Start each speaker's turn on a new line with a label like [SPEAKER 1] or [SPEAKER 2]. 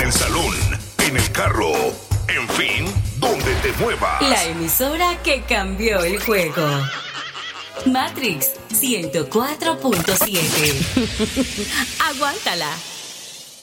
[SPEAKER 1] el salón, en el carro, en fin, donde te muevas.
[SPEAKER 2] La emisora que cambió el juego. Matrix 104.7. Aguántala.